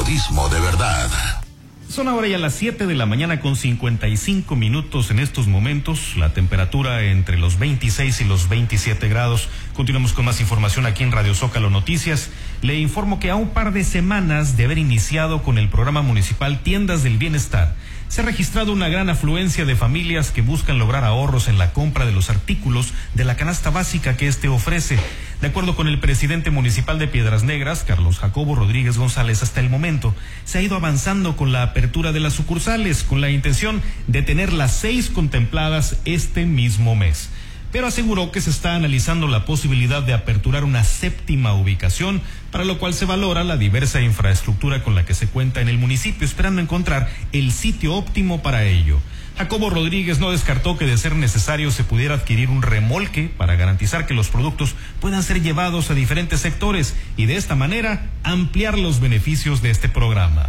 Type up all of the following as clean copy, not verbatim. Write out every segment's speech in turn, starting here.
periodismo de verdad. Son ahora ya las 7 de la mañana con 55 minutos en estos momentos. La temperatura entre los 26 y los 27 grados. Continuamos con más información aquí en Radio Zócalo Noticias. Le informo que a un par de semanas de haber iniciado con el programa municipal Tiendas del Bienestar, se ha registrado una gran afluencia de familias que buscan lograr ahorros en la compra de los artículos de la canasta básica que este ofrece. De acuerdo con el presidente municipal de Piedras Negras, Carlos Jacobo Rodríguez González, hasta el momento se ha ido avanzando con la apertura de las sucursales con la intención de tener las 6 contempladas este mismo mes. Pero aseguró que se está analizando la posibilidad de aperturar una 7ª ubicación, para lo cual se valora la diversa infraestructura con la que se cuenta en el municipio, esperando encontrar el sitio óptimo para ello. Jacobo Rodríguez no descartó que de ser necesario se pudiera adquirir un remolque para garantizar que los productos puedan ser llevados a diferentes sectores y de esta manera ampliar los beneficios de este programa.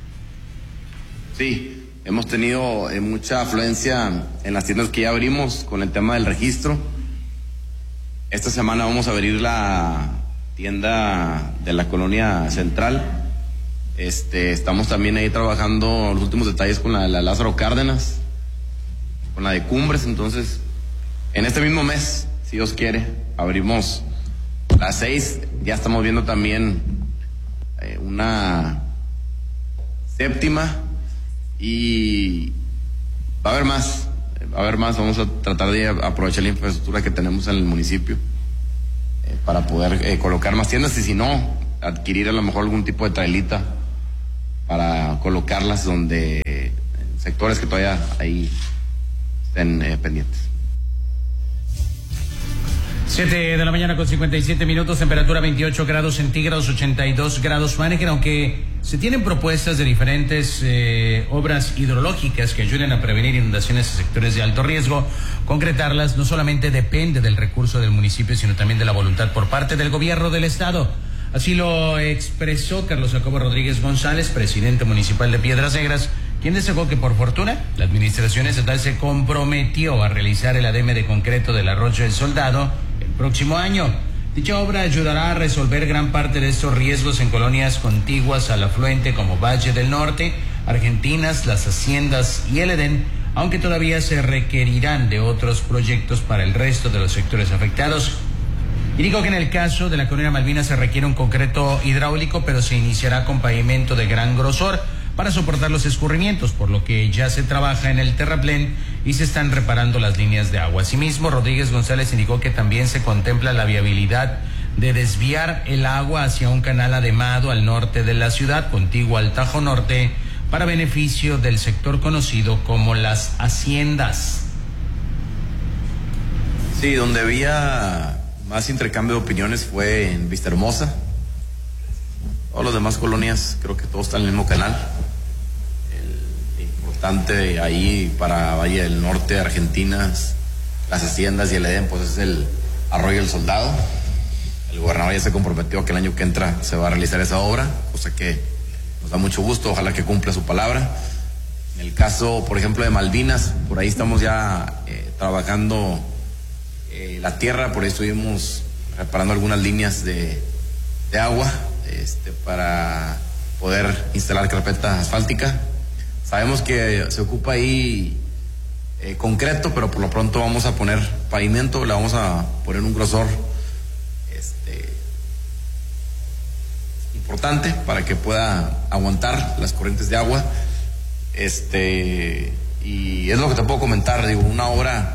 Sí. Hemos tenido mucha afluencia en las tiendas que ya abrimos con el tema del registro. Esta semana vamos a abrir la tienda de la Colonia Central. Estamos también ahí trabajando los últimos detalles con la Lázaro Cárdenas, con la de Cumbres. Entonces, en este mismo mes, si Dios quiere, abrimos las 6. Ya estamos viendo también una 7ª. Y va a haber más, vamos a tratar de aprovechar la infraestructura que tenemos en el municipio para poder colocar más tiendas y si no, adquirir a lo mejor algún tipo de trailita para colocarlas donde sectores que todavía ahí estén pendientes. 7 de la mañana con 57 minutos, temperatura 28 grados centígrados, 82 grados Fahrenheit, aunque se tienen propuestas de diferentes obras hidrológicas que ayuden a prevenir inundaciones en sectores de alto riesgo. Concretarlas no solamente depende del recurso del municipio, sino también de la voluntad por parte del gobierno del estado. Así lo expresó Carlos Jacobo Rodríguez González, presidente municipal de Piedras Negras, quien destacó que por fortuna la administración estatal se comprometió a realizar el ADM de concreto del Arroyo del Soldado el próximo año. Dicha obra ayudará a resolver gran parte de estos riesgos en colonias contiguas al afluente como Valle del Norte, Argentinas, Las Haciendas y el Edén, aunque todavía se requerirán de otros proyectos para el resto de los sectores afectados. Y digo que en el caso de la colonia Malvinas se requiere un concreto hidráulico, pero se iniciará con pavimento de gran grosor para soportar los escurrimientos, por lo que ya se trabaja en el terraplén y se están reparando las líneas de agua. Asimismo, Rodríguez González indicó que también se contempla la viabilidad de desviar el agua hacia un canal ademado al norte de la ciudad, contiguo al Tajo Norte, para beneficio del sector conocido como Las Haciendas. Sí, donde había más intercambio de opiniones fue en Vista Hermosa. Todas las demás colonias creo que todos están en el mismo canal. El importante ahí para Valle del Norte, Argentinas, Las Haciendas y el Edén, pues es el Arroyo del Soldado. El gobernador ya se comprometió que el año que entra se va a realizar esa obra, cosa que nos da mucho gusto, ojalá que cumpla su palabra. En el caso, por ejemplo, de Malvinas, por ahí estamos ya trabajando la tierra, por ahí estuvimos reparando algunas líneas de agua para poder instalar carpeta asfáltica. Sabemos que se ocupa ahí concreto, pero por lo pronto vamos a poner pavimento, le vamos a poner un grosor importante para que pueda aguantar las corrientes de agua. Y es lo que te puedo comentar, digo, una obra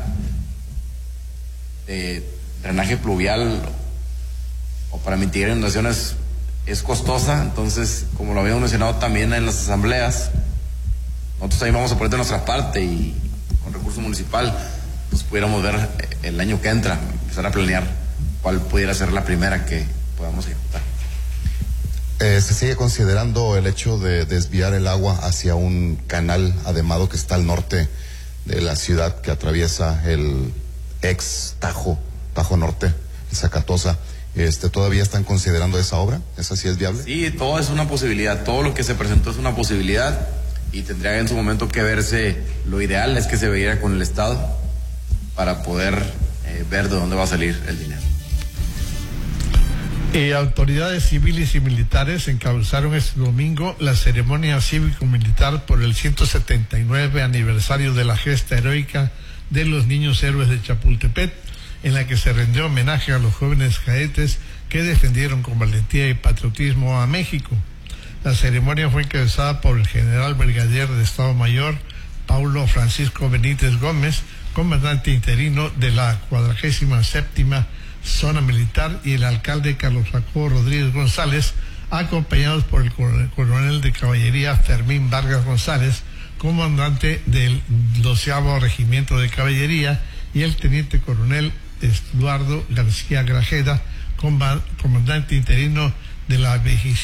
de drenaje pluvial o para mitigar inundaciones es costosa, entonces, como lo habíamos mencionado también en las asambleas, nosotros también vamos a poner de nuestra parte y con recurso municipal, pues pudiéramos ver el año que entra, empezar a planear cuál pudiera ser la primera que podamos ejecutar. ¿Se sigue considerando el hecho de desviar el agua hacia un canal ademado que está al norte de la ciudad que atraviesa el ex Tajo Norte, el Zacatosa? ¿Todavía están considerando esa obra? ¿Esa sí es viable? Sí, todo es una posibilidad, todo lo que se presentó es una posibilidad y tendría en su momento que verse, lo ideal es que se viera con el Estado para poder ver de dónde va a salir el dinero. Autoridades civiles y militares encabezaron este domingo la ceremonia cívico-militar por el 179 aniversario de la gesta heroica de los niños héroes de Chapultepec, en la que se rindió homenaje a los jóvenes cadetes que defendieron con valentía y patriotismo a México. La ceremonia fue encabezada por el general brigadier de Estado Mayor Paulo Francisco Benítez Gómez, comandante interino de la 47ª Zona Militar, y el alcalde Carlos Jacobo Rodríguez González, acompañados por el coronel de caballería Fermín Vargas González, comandante del 12º Regimiento de Caballería, y el teniente coronel Eduardo García Grajeda, comandante interino de la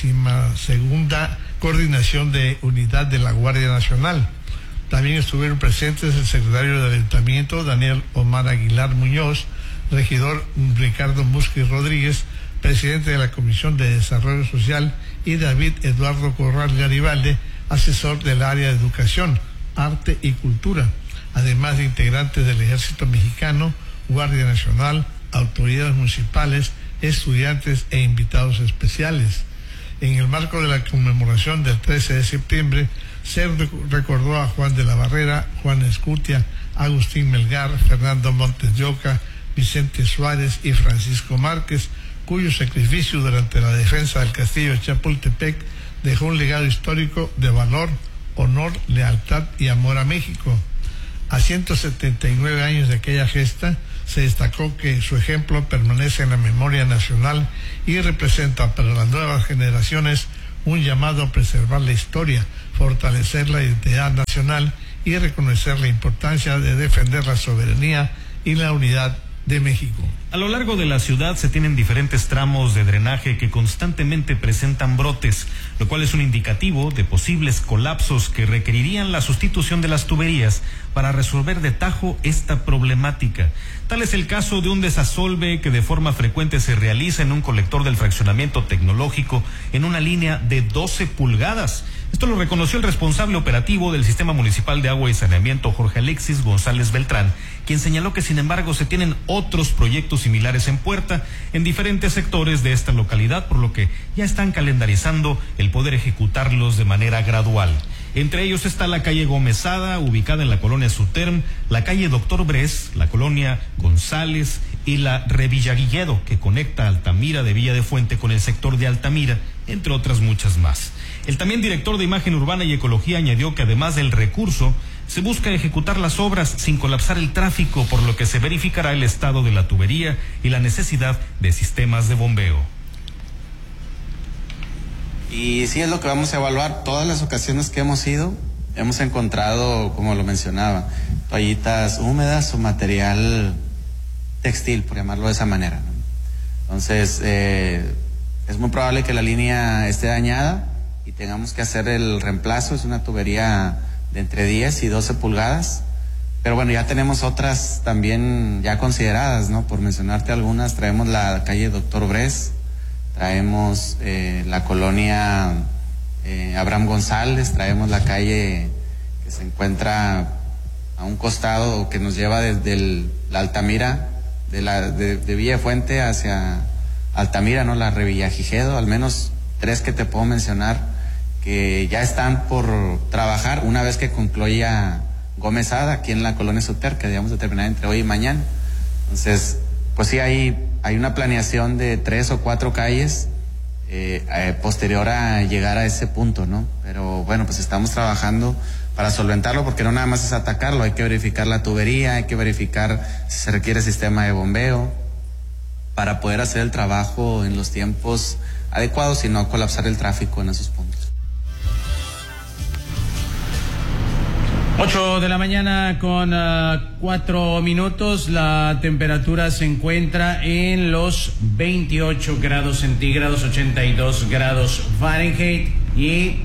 22ª Coordinación de Unidad de la Guardia Nacional. También estuvieron presentes el secretario del Ayuntamiento, Daniel Omar Aguilar Muñoz, regidor Ricardo Musqui Rodríguez, presidente de la Comisión de Desarrollo Social, y David Eduardo Corral Garibaldi, asesor del área de Educación, Arte y Cultura, además de integrantes del Ejército Mexicano, Guardia Nacional, autoridades municipales, estudiantes e invitados especiales. En el marco de la conmemoración del 13 de septiembre, se recordó a Juan de la Barrera, Juan Escutia, Agustín Melgar, Fernando Montes de Oca, Vicente Suárez y Francisco Márquez, cuyo sacrificio durante la defensa del castillo de Chapultepec dejó un legado histórico de valor, honor, lealtad y amor a México. A 179 años de aquella gesta, se destacó que su ejemplo permanece en la memoria nacional y representa para las nuevas generaciones un llamado a preservar la historia, fortalecer la identidad nacional y reconocer la importancia de defender la soberanía y la unidad de México. A lo largo de la ciudad se tienen diferentes tramos de drenaje que constantemente presentan brotes, lo cual es un indicativo de posibles colapsos que requerirían la sustitución de las tuberías para resolver de tajo esta problemática. Tal es el caso de un desasolve que de forma frecuente se realiza en un colector del fraccionamiento tecnológico en una línea de 12 pulgadas. Esto lo reconoció el responsable operativo del Sistema Municipal de Agua y Saneamiento, Jorge Alexis González Beltrán, quien señaló que sin embargo se tienen otros proyectos similares en puerta en diferentes sectores de esta localidad, por lo que ya están calendarizando el poder ejecutarlos de manera gradual. Entre ellos está la calle Gómezada, ubicada en la colonia Suterm, la calle Doctor Bres, la colonia González y la Revillaguilledo, que conecta Altamira de Villa de Fuente con el sector de Altamira, entre otras muchas más. El también director de Imagen Urbana y Ecología añadió que además del recurso, se busca ejecutar las obras sin colapsar el tráfico, por lo que se verificará el estado de la tubería y la necesidad de sistemas de bombeo. Y sí es lo que vamos a evaluar. Todas las ocasiones que hemos ido, hemos encontrado, como lo mencionaba, toallitas húmedas o material textil, por llamarlo de esa manera, ¿no? Entonces, es muy probable que la línea esté dañada y tengamos que hacer el reemplazo. Es una tubería de entre 10 y 12 pulgadas. Pero bueno, ya tenemos otras también ya consideradas, ¿no? Por mencionarte algunas, traemos la calle Doctor Bres, traemos la colonia Abraham González, traemos la calle que se encuentra a un costado que nos lleva desde la Altamira, de Villa Fuente hacia Altamira, ¿no? La Revillagigedo, al menos 3 que te puedo mencionar que ya están por trabajar una vez que concluya Gómezada aquí en la colonia Suter, que debemos de terminar entre hoy y mañana. Entonces, pues sí, hay una planeación de 3 o 4 calles posterior a llegar a ese punto, ¿no? Pero bueno, pues estamos trabajando para solventarlo, porque no nada más es atacarlo, hay que verificar la tubería, hay que verificar si se requiere sistema de bombeo para poder hacer el trabajo en los tiempos adecuados y no colapsar el tráfico en esos puntos. 8 de la mañana con 4 minutos. La temperatura se encuentra en los 28 grados centígrados, 82 grados Fahrenheit, y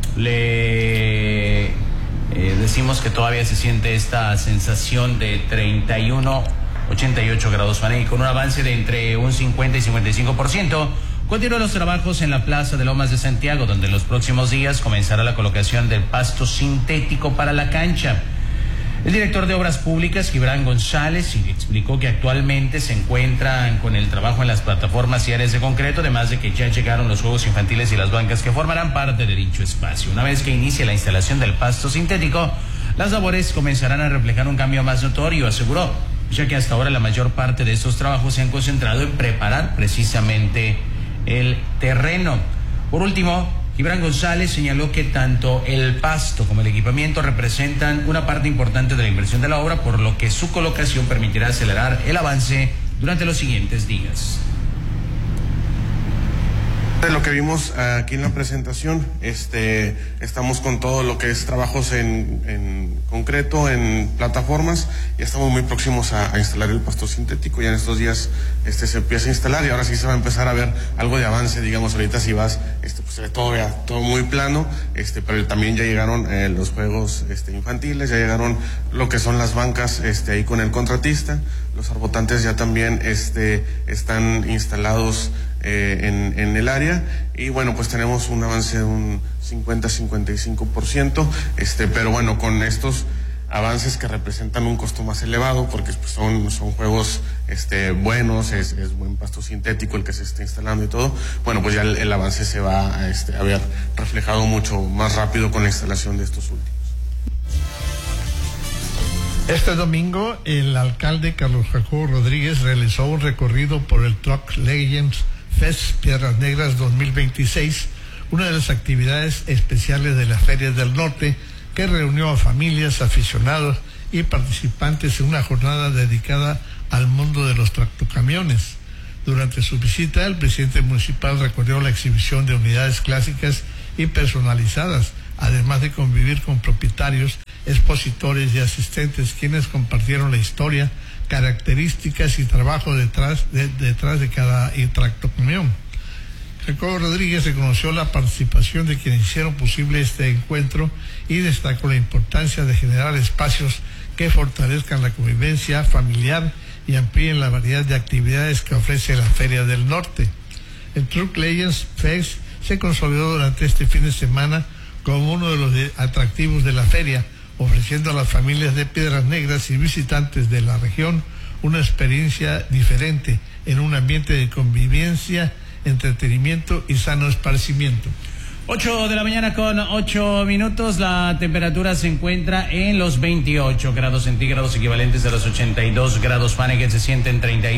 le decimos que todavía se siente esta sensación de 31, 88 grados Fahrenheit, con un avance de entre un 50 y 55%. Continúan los trabajos en la Plaza de Lomas de Santiago, donde en los próximos días comenzará la colocación del pasto sintético para la cancha. El director de Obras Públicas, Gibran González, explicó que actualmente se encuentran con el trabajo en las plataformas y áreas de concreto, además de que ya llegaron los juegos infantiles y las bancas que formarán parte de dicho espacio. Una vez que inicie la instalación del pasto sintético, las labores comenzarán a reflejar un cambio más notorio, aseguró, ya que hasta ahora la mayor parte de estos trabajos se han concentrado en preparar precisamente el terreno. Por último, Gibran González señaló que tanto el pasto como el equipamiento representan una parte importante de la inversión de la obra, por lo que su colocación permitirá acelerar el avance durante los siguientes días. De lo que vimos aquí en la presentación, estamos con todo lo que es trabajos en concreto, en plataformas, ya estamos muy próximos a instalar el pasto sintético, ya en estos días se empieza a instalar y ahora sí se va a empezar a ver algo de avance, digamos, ahorita si vas, pues se ve todo muy plano, pero también ya llegaron los juegos infantiles, ya llegaron lo que son las bancas ahí con el contratista, los arbotantes ya también están instalados en el área y bueno, pues tenemos un avance de un 50-55%, pero bueno, con estos avances que representan un costo más elevado porque pues, son juegos buenos, es buen pasto sintético el que se está instalando y todo, bueno, pues ya el avance se va a ver reflejado mucho más rápido con la instalación de estos últimos. Este domingo, el alcalde Carlos Jacobo Rodríguez realizó un recorrido por el Truck Legends Fest Piedras Negras 2026, una de las actividades especiales de la Feria del Norte, que reunió a familias, aficionados y participantes en una jornada dedicada al mundo de los tractocamiones. Durante su visita, el presidente municipal recorrió la exhibición de unidades clásicas y personalizadas, además de convivir con propietarios, expositores y asistentes, quienes compartieron la historia, características y trabajo detrás de cada tractocamión. Jacobo Rodríguez reconoció la participación de quienes hicieron posible este encuentro y destacó la importancia de generar espacios que fortalezcan la convivencia familiar y amplíen la variedad de actividades que ofrece la Feria del Norte. El Truck Legends Fest se consolidó durante este fin de semana como uno de los atractivos de la feria, ofreciendo a las familias de Piedras Negras y visitantes de la región una experiencia diferente en un ambiente de convivencia, entretenimiento y sano esparcimiento. 8 de la mañana con 8 minutos, la temperatura se encuentra en los 28 grados centígrados, equivalentes a los 82 grados Fahrenheit, se sienten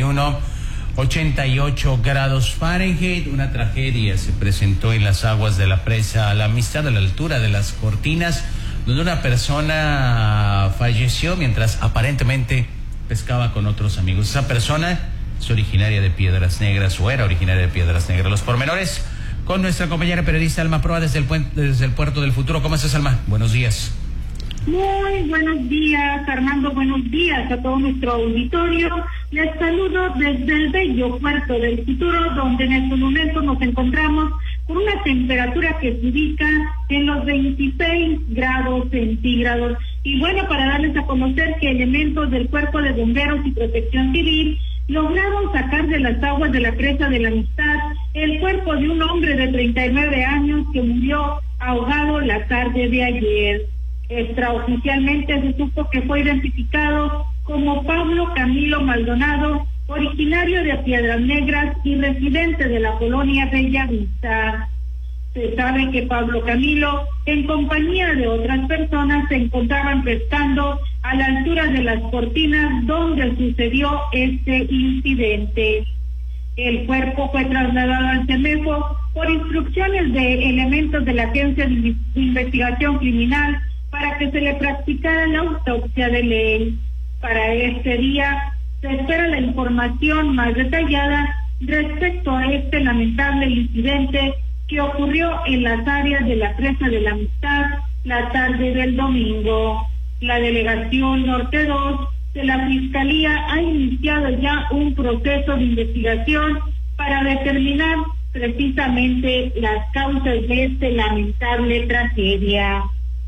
88 grados Fahrenheit. Una tragedia se presentó en las aguas de la presa La Amistad, a la altura de Las Cortinas, donde una persona falleció mientras aparentemente pescaba con otros amigos. Esa persona es originaria de Piedras Negras, o era originaria de Piedras Negras. Los pormenores con nuestra compañera periodista Alma Proa desde el Puerto del Futuro. ¿Cómo estás, Alma? Buenos días. Muy buenos días, Armando. Buenos días a todo nuestro auditorio. Les saludo desde el bello Puerto del Futuro, donde en estos momentos nos encontramos con una temperatura que se ubica en los 26 grados centígrados. Y bueno, para darles a conocer que elementos del Cuerpo de Bomberos y Protección Civil lograron sacar de las aguas de la presa de La Amistad el cuerpo de un hombre de 39 años que murió ahogado la tarde de ayer. Extraoficialmente se supo que fue identificado como Pablo Camilo Maldonado, originario de Piedras Negras y residente de la colonia Bella Vista. Se sabe que Pablo Camilo, en compañía de otras personas, se encontraban pescando a la altura de Las Cortinas, donde sucedió este incidente. El cuerpo fue trasladado al CEMEFO por instrucciones de elementos de la Agencia de Investigación Criminal para que se le practicara la autopsia de ley. Para este día se espera la información más detallada respecto a este lamentable incidente que ocurrió en las áreas de la presa de La Amistad la tarde del domingo. La Delegación Norte 2 de la Fiscalía ha iniciado ya un proceso de investigación para determinar precisamente las causas de esta lamentable tragedia.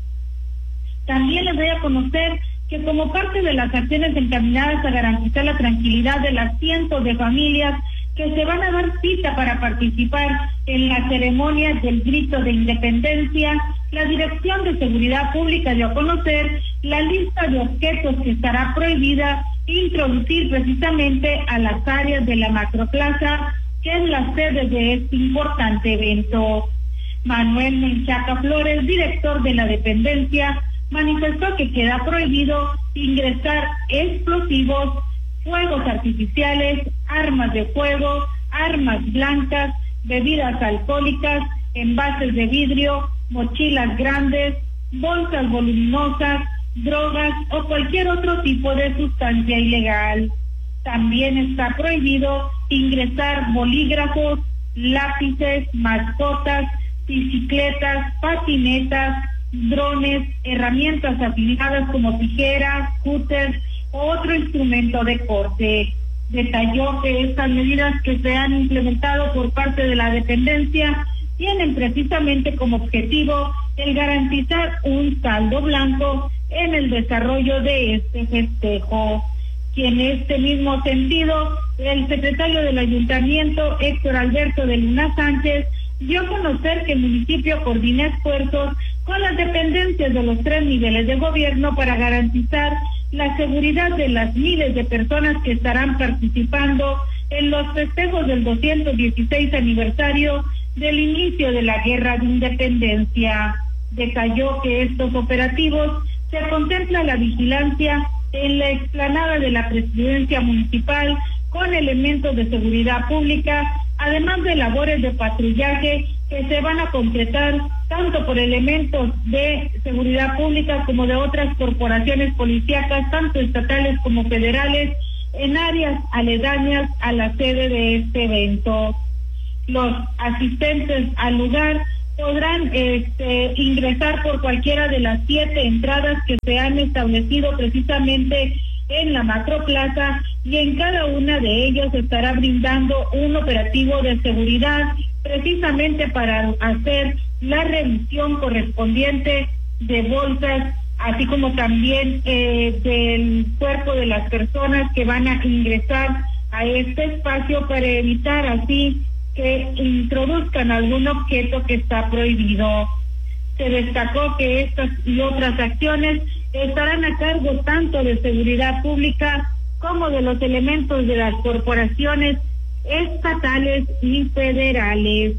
También les doy a conocer que como parte de las acciones encaminadas a garantizar la tranquilidad de las cientos de familias que se van a dar cita para participar en la ceremonia del Grito de Independencia, la Dirección de Seguridad Pública dio a conocer la lista de objetos que estará prohibida introducir precisamente a las áreas de la macroplaza, que es la sede de este importante evento. Manuel Menchaca Flores, director de la dependencia, manifestó que queda prohibido ingresar explosivos, fuegos artificiales, armas de fuego, armas blancas, bebidas alcohólicas, envases de vidrio, mochilas grandes, bolsas voluminosas, drogas o cualquier otro tipo de sustancia ilegal. También está prohibido ingresar bolígrafos, lápices, mascotas, bicicletas, patinetas, drones, herramientas afiladas como tijeras, cúters o otro instrumento de corte. Detalló que estas medidas que se han implementado por parte de la dependencia tienen precisamente como objetivo el garantizar un saldo blanco en el desarrollo de este festejo. Y en este mismo sentido, el secretario del Ayuntamiento, Héctor Alberto de Luna Sánchez, dio a conocer que el municipio coordina esfuerzos con las dependencias de los 3 niveles de gobierno para garantizar la seguridad de las miles de personas que estarán participando en los festejos del 216 aniversario del inicio de la Guerra de Independencia. Detalló que estos operativos se contempla la vigilancia en la explanada de la presidencia municipal con elementos de seguridad pública, además de labores de patrullaje que se van a concretar tanto por elementos de seguridad pública como de otras corporaciones policíacas, tanto estatales como federales, en áreas aledañas a la sede de este evento. Los asistentes al lugar podrán ingresar por cualquiera de las 7 entradas que se han establecido precisamente en la macroplaza, y en cada una de ellas estará brindando un operativo de seguridad precisamente para hacer la revisión correspondiente de bolsas, así como también del cuerpo de las personas que van a ingresar a este espacio, para evitar así que introduzcan algún objeto que está prohibido. Se destacó que estas y otras acciones estarán a cargo tanto de seguridad pública como de los elementos de las corporaciones estatales y federales.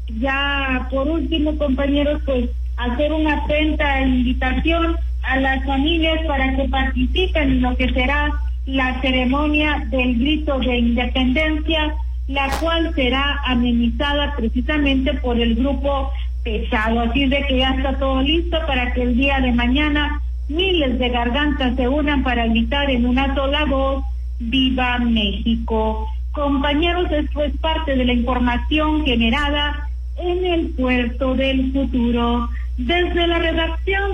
Ya por último, compañeros, pues hacer una atenta invitación a las familias para que participen en lo que será la ceremonia del grito de independencia, la cual será amenizada precisamente por el grupo Pesado. Así de que ya está todo listo para que el día de mañana miles de gargantas se unan para gritar en una sola voz: ¡Viva México! Compañeros, esto es parte de la información generada en el Puerto del Futuro. Desde la redacción